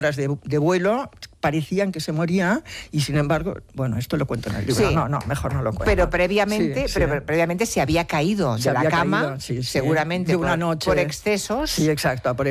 de vuelo parecían que se moría y sin embargo, bueno, esto lo cuento en el libro. Sí. No, mejor no lo cuento. Pero previamente, previamente se había caído de la cama, sí, seguramente de una noche. por excesos. Sí, exacto, por